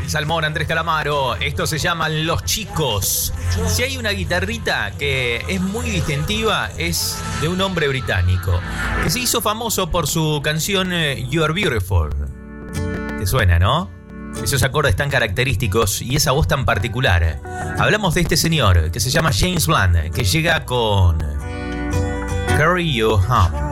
Salmón, Andrés Calamaro. Esto se llaman Los Chicos. Si hay una guitarrita que es muy distintiva, es de un hombre británico que se hizo famoso por su canción You Are Beautiful. ¿Te suena, no? Esos acordes tan característicos y esa voz tan particular. Hablamos de este señor que se llama James Blunt, que llega con Carry You Home.